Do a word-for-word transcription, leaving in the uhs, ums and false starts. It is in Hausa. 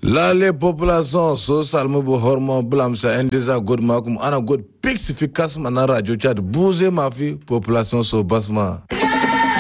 Lale population so salmu bu hormo blam sa endeza god makum ana god pixifikas mana radio chat bouze ma fi population so basma.